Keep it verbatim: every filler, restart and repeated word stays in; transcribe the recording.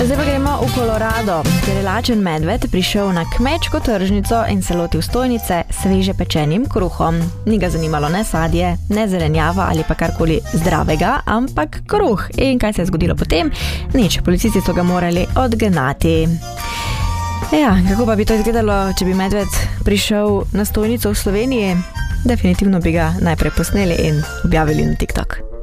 Zdaj pa gremo v Colorado, kjer je lačen medved prišel na kmečko tržnico in se lotil stojnice sveže pečenim kruhom. Ni ga zanimalo ne sadje, ne zelenjava ali pa karkoli zdravega, ampak kruh. In kaj se je zgodilo potem? Nič, policisti so ga morali odgnati. Ja, kako pa bi to izgledalo, če bi medved prišel na stojnico v Sloveniji? Definitivno bi ga najprej posneli in objavili na TikTok.